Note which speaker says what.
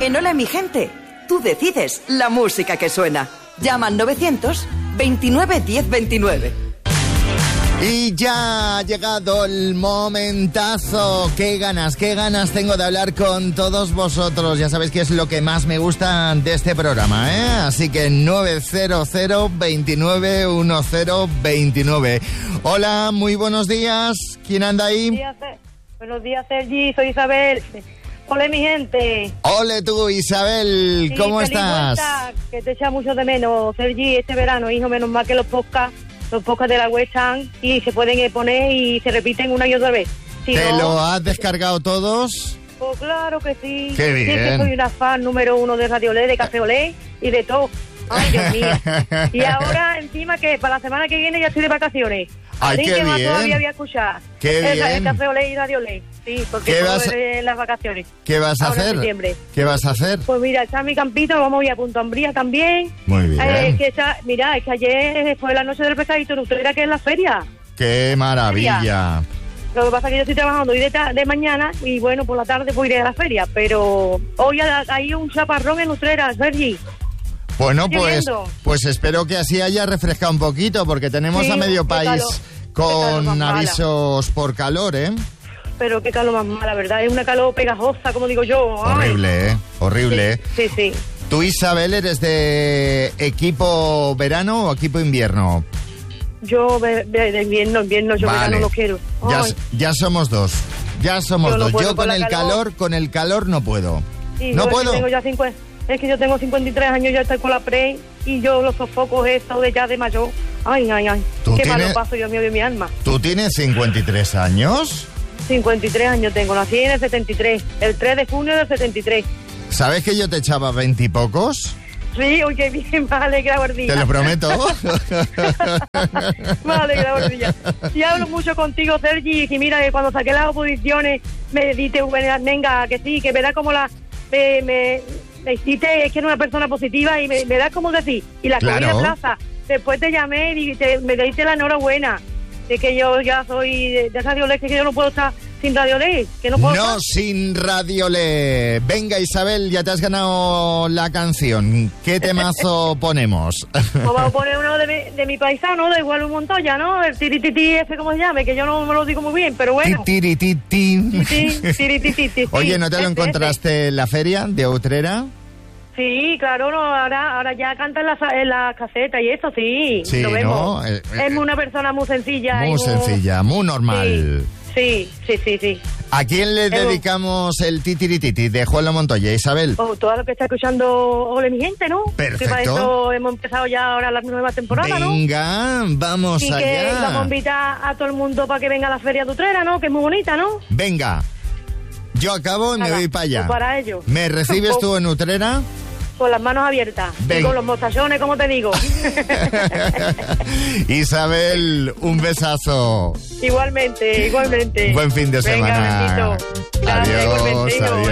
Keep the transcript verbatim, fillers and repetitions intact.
Speaker 1: En Hola mi gente, tú decides la música que suena. Llama al novecientos veintinueve diez veintinueve.
Speaker 2: Y ya ha llegado el momentazo. Qué ganas, qué ganas tengo de hablar con todos vosotros. Ya sabéis que es lo que más me gusta de este programa, ¿eh? Así que nueve cero cero veintinueve diez veintinueve. Hola, muy buenos días. ¿Quién anda ahí?
Speaker 3: Buenos días, buenos días, Sergi. Soy Isabel. Hola, mi gente.
Speaker 2: Ole tú, Isabel.
Speaker 3: Sí,
Speaker 2: ¿Cómo
Speaker 3: feliz
Speaker 2: estás?
Speaker 3: vuelta, que te echa mucho de menos, Sergi, este verano, hijo. Menos mal que los podcasts, los podcasts de la web están y se pueden poner y se repiten una y otra vez. Si
Speaker 2: ¿Te
Speaker 3: no,
Speaker 2: lo has descargado todos?
Speaker 3: pues claro que sí.
Speaker 2: Qué bien.
Speaker 3: Sí, es que soy una fan número uno de Radio Olé, de Café Olé y de todo. Ay, Dios mío. Y ahora, encima, que para la semana que viene ya estoy de vacaciones.
Speaker 2: Ay,
Speaker 3: Así
Speaker 2: qué
Speaker 3: que más
Speaker 2: bien.
Speaker 3: todavía voy a escuchar.
Speaker 2: Qué
Speaker 3: el,
Speaker 2: bien.
Speaker 3: el Café Olé y Radio Olé. Sí, porque
Speaker 2: ¿Qué
Speaker 3: todo
Speaker 2: vas a-
Speaker 3: en las vacaciones.
Speaker 2: ¿Qué vas a
Speaker 3: Ahora en
Speaker 2: hacer?
Speaker 3: septiembre.
Speaker 2: ¿Qué vas a hacer?
Speaker 3: Pues mira, está mi campito, vamos a ir a Punta Umbría también.
Speaker 2: Muy bien.
Speaker 3: Eh, que está, mira, es que ayer fue la noche del pescadito en Utrera, que es la feria.
Speaker 2: ¡Qué maravilla!
Speaker 3: Lo que pasa es que yo estoy trabajando hoy de, ta- de mañana y bueno, por la tarde pues iré a la feria. Pero hoy ha- hay un chaparrón en Utrera, Sergi.
Speaker 2: Bueno,
Speaker 3: Estoy
Speaker 2: pues,
Speaker 3: viendo.
Speaker 2: pues espero que así haya refrescado un poquito, porque tenemos
Speaker 3: Sí,
Speaker 2: a medio
Speaker 3: qué
Speaker 2: país
Speaker 3: calor, qué calor
Speaker 2: con
Speaker 3: más mala.
Speaker 2: avisos por calor, ¿eh?
Speaker 3: Pero qué calor más mala, ¿verdad? Es una calor pegajosa, como digo yo. Ay.
Speaker 2: Horrible, ¿eh? Horrible, ¿eh?
Speaker 3: Sí, sí.
Speaker 2: ¿Tú, Isabel, eres de equipo verano o equipo invierno?
Speaker 3: Yo ve- ve- de invierno, invierno, yo
Speaker 2: Vale.
Speaker 3: verano no quiero.
Speaker 2: Ya,
Speaker 3: Ay.
Speaker 2: ya somos dos. Ya somos
Speaker 3: Yo no
Speaker 2: dos.
Speaker 3: puedo
Speaker 2: Yo
Speaker 3: con
Speaker 2: con
Speaker 3: la
Speaker 2: el
Speaker 3: calor.
Speaker 2: calor, con el calor no puedo.
Speaker 3: Sí,
Speaker 2: no
Speaker 3: yo es que
Speaker 2: puedo.
Speaker 3: tengo ya cincuenta, es que yo tengo cincuenta y tres años, ya estoy con la pre y yo los sofocos estos de ya de mayor. Ay, ay, ay.
Speaker 2: ¿Tú
Speaker 3: Qué
Speaker 2: tienes-
Speaker 3: malo paso, Dios mío, de mi alma.
Speaker 2: ¿Tú tienes cincuenta y tres años?
Speaker 3: cincuenta y tres años tengo, nací en el setenta y tres, el tres de junio del setenta y tres.
Speaker 2: ¿Sabes que yo te echaba veintipocos?
Speaker 3: Sí, uy, qué bien, me alegra, gordilla.
Speaker 2: Te lo prometo.
Speaker 3: Me alegra, gordilla. Y hablo mucho contigo, Sergi, y mira que cuando saqué las oposiciones me diste, venga, que sí, que me da como la... Me, me, me hiciste, es que era una persona positiva y me, me da como decir, y la
Speaker 2: Claro.
Speaker 3: comida plaza. Después te llamé y te, me diste la enhorabuena de que yo ya soy de, de Radio Ley, que yo no puedo estar sin Radio Ley, que no puedo
Speaker 2: No
Speaker 3: estar.
Speaker 2: sin Radiole. Venga, Isabel, ya te has ganado la canción. ¿Qué temazo ponemos?
Speaker 3: Pues vamos a poner uno de mi, de mi paisano, de Igual un Montoya, ¿no? El tirititi ese, ¿cómo se llame? Que yo no me lo digo muy bien, pero bueno.
Speaker 2: Titirititi.
Speaker 3: Titi, tirititi,
Speaker 2: Oye, ¿no te lo
Speaker 3: ese,
Speaker 2: encontraste en la feria de Utrera?
Speaker 3: Sí, claro, no, ahora, ahora ya canta en la, en la caseta y eso, sí,
Speaker 2: Sí,
Speaker 3: lo vemos.
Speaker 2: ¿no? Eh, eh,
Speaker 3: es una persona muy sencilla. y
Speaker 2: Muy sencilla, muy normal.
Speaker 3: Sí, sí, sí, sí.
Speaker 2: ¿A quién le
Speaker 3: Eh,
Speaker 2: dedicamos el titirititi de Juan Lo Montoya, Isabel?
Speaker 3: Oh, todo lo que está escuchando, ole mi gente, ¿no?
Speaker 2: Perfecto.
Speaker 3: Que para eso hemos empezado ya ahora la nueva temporada, ¿no?
Speaker 2: Venga, vamos
Speaker 3: Y que
Speaker 2: allá.
Speaker 3: vamos a invitar a todo el mundo para que venga a la Feria de Utrera, ¿no? Que es muy bonita, ¿no?
Speaker 2: Venga, yo acabo y me
Speaker 3: Nada,
Speaker 2: voy para allá.
Speaker 3: pues para ello.
Speaker 2: ¿Me recibes tú en Utrera?
Speaker 3: Con las manos abiertas.
Speaker 2: Venga.
Speaker 3: Y con los mostachones, como te digo.
Speaker 2: Isabel, un besazo.
Speaker 3: Igualmente, igualmente.
Speaker 2: Buen fin de
Speaker 3: Venga,
Speaker 2: semana.
Speaker 3: bendito. Gracias,
Speaker 2: Adiós,
Speaker 3: igualmente, hijo.
Speaker 2: adiós.